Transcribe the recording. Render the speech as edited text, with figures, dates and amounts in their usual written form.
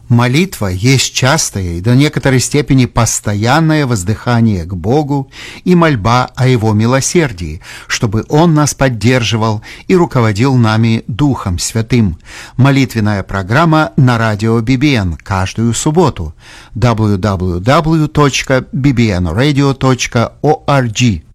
Молитва есть частое и до некоторой степени постоянное воздыхание к Богу и мольба о Его милосердии, чтобы Он нас поддерживал и руководил нами Духом Святым. Молитвенная программа на радио BBN каждую субботу. www.bbnradio.org.